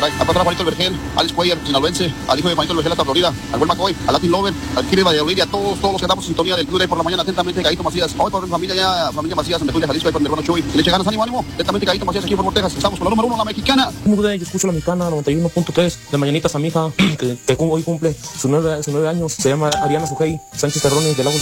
a patrón Juanito el Vergel, Alex Cuellar, sinaloense, al hijo de Juanito el Vergel hasta Florida, al buen McCoy, al Latin Lover, al Kiri de Olivia, todos los que damos sintonía del Club de por la mañana, atentamente, Caíto Macías. Hoy por mi familia Macías, donde estoy de Jalisco, ahí con mi hermano Chuy. Y le eche ganas, ánimo, atentamente, Caíto Macías, aquí en Fort Texas. Estamos con la número 1, la mexicana. Yo escucho la mexicana 91.3, de mañanitas a mi hija, que hoy cumple sus 9 años, se llama Ariana Sujei Sánchez Terrones de Lagos